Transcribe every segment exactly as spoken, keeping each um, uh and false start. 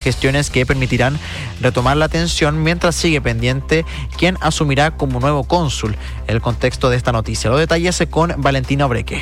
gestiones que permitirán retomar la atención mientras sigue pendiente quién asumirá como nuevo cónsul. El contexto de esta noticia lo detallase con Valentina Obreque.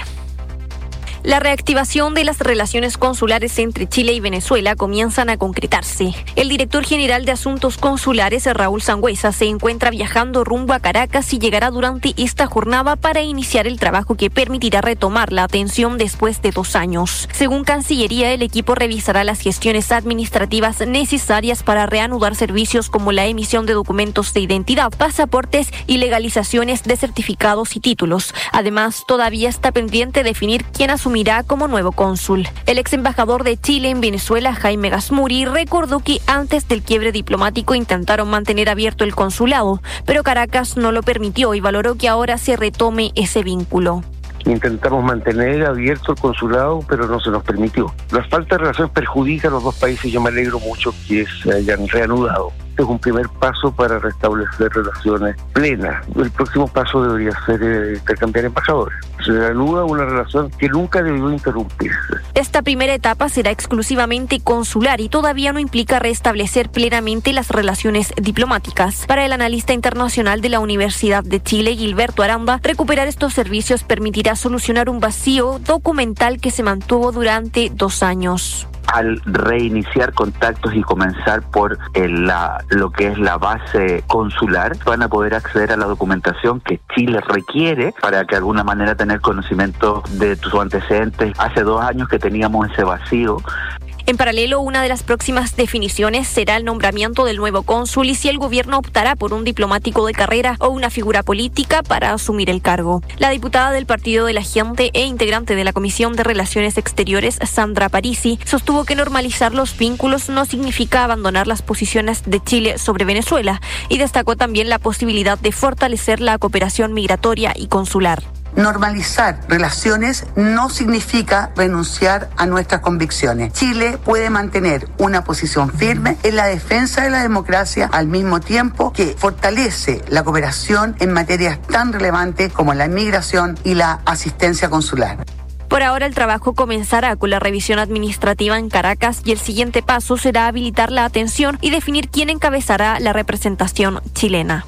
La reactivación de las relaciones consulares entre Chile y Venezuela comienzan a concretarse. El director general de Asuntos Consulares, Raúl Sangüesa, se encuentra viajando rumbo a Caracas y llegará durante esta jornada para iniciar el trabajo que permitirá retomar la atención después de dos años. Según Cancillería, el equipo revisará las gestiones administrativas necesarias para reanudar servicios como la emisión de documentos de identidad, pasaportes y legalizaciones de certificados y títulos. Además, todavía está pendiente definir quién asumirá como nuevo cónsul. El ex embajador de Chile en Venezuela, Jaime Gasmuri, recordó que antes del quiebre diplomático intentaron mantener abierto el consulado, pero Caracas no lo permitió y valoró que ahora se retome ese vínculo. Intentamos mantener abierto el consulado, pero no se nos permitió. La falta de relación perjudica a los dos países y yo me alegro mucho que se hayan reanudado. Este es un primer paso para restablecer relaciones plenas. El próximo paso debería ser eh, intercambiar embajadores. Se reanuda una relación que nunca debió interrumpirse. Esta primera etapa será exclusivamente consular y todavía no implica restablecer plenamente las relaciones diplomáticas. Para el analista internacional de la Universidad de Chile, Gilberto Aranda, recuperar estos servicios permitirá solucionar un vacío documental que se mantuvo durante dos años. Al reiniciar contactos y comenzar por el, la, lo que es la base consular, van a poder acceder a la documentación que Chile requiere para que de alguna manera tener conocimiento de tus antecedentes. Hace dos años que teníamos ese vacío. En paralelo, una de las próximas definiciones será el nombramiento del nuevo cónsul y si el gobierno optará por un diplomático de carrera o una figura política para asumir el cargo. La diputada del Partido de la Gente e integrante de la Comisión de Relaciones Exteriores, Sandra Parisi, sostuvo que normalizar los vínculos no significa abandonar las posiciones de Chile sobre Venezuela y destacó también la posibilidad de fortalecer la cooperación migratoria y consular. Normalizar relaciones no significa renunciar a nuestras convicciones. Chile puede mantener una posición firme en la defensa de la democracia al mismo tiempo que fortalece la cooperación en materias tan relevantes como la inmigración y la asistencia consular. Por ahora el trabajo comenzará con la revisión administrativa en Caracas y el siguiente paso será habilitar la atención y definir quién encabezará la representación chilena.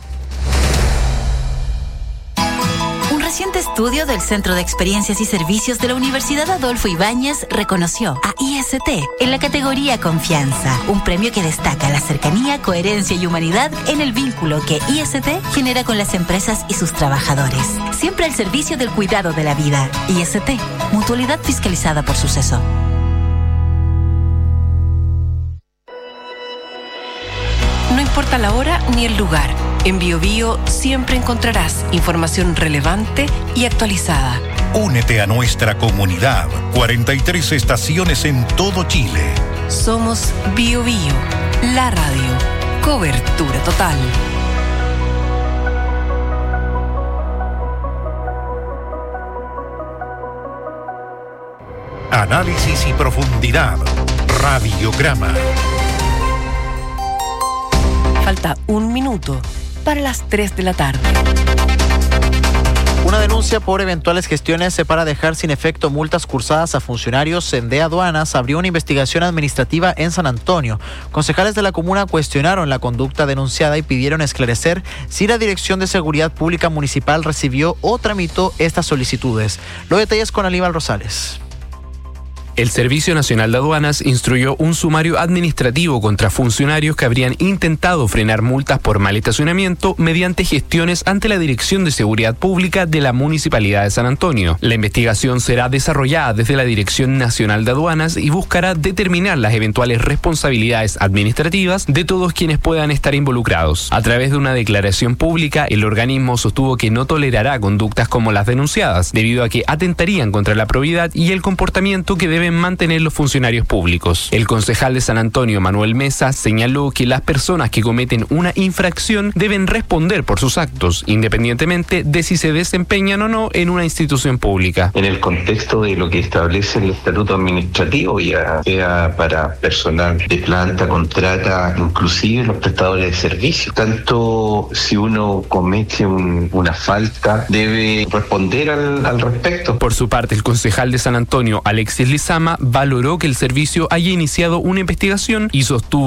Un reciente estudio del Centro de Experiencias y Servicios de la Universidad Adolfo Ibáñez reconoció a I S T en la categoría Confianza, un premio que destaca la cercanía, coherencia y humanidad en el vínculo que I S T genera con las empresas y sus trabajadores. Siempre al servicio del cuidado de la vida. I S T, mutualidad fiscalizada por Suceso. No importa la hora ni el lugar. En BioBio siempre encontrarás información relevante y actualizada. Únete a nuestra comunidad. cuarenta y tres estaciones en todo Chile. Somos BioBio, la radio. Cobertura total. Análisis y profundidad. Radiograma. Falta un minuto para las tres de la tarde. Una denuncia por eventuales gestiones para dejar sin efecto multas cursadas a funcionarios de aduanas abrió una investigación administrativa en San Antonio. Concejales de la comuna cuestionaron la conducta denunciada y pidieron esclarecer si la Dirección de Seguridad Pública Municipal recibió o tramitó estas solicitudes. Los detalles con Aníbal Rosales. El Servicio Nacional de Aduanas instruyó un sumario administrativo contra funcionarios que habrían intentado frenar multas por mal estacionamiento mediante gestiones ante la Dirección de Seguridad Pública de la Municipalidad de San Antonio. La investigación será desarrollada desde la Dirección Nacional de Aduanas y buscará determinar las eventuales responsabilidades administrativas de todos quienes puedan estar involucrados. A través de una declaración pública, el organismo sostuvo que no tolerará conductas como las denunciadas, debido a que atentarían contra la probidad y el comportamiento que deben mantener los funcionarios públicos. El concejal de San Antonio, Manuel Mesa, señaló que las personas que cometen una infracción deben responder por sus actos, independientemente de si se desempeñan o no en una institución pública. En el contexto de lo que establece el estatuto administrativo, ya sea para personal de planta, contrata, inclusive los prestadores de servicios, tanto si uno comete un, una falta, debe responder al, al respecto. Por su parte, el concejal de San Antonio, Alexis Lizama, valoró que el servicio haya iniciado una investigación y sostuvo